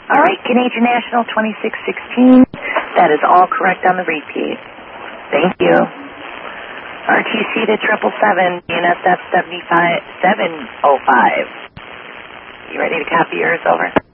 All right, Canadian National 2616. That is all correct on the repeat. Thank you. RTC to 777, NSF 705. You ready to copy yours over?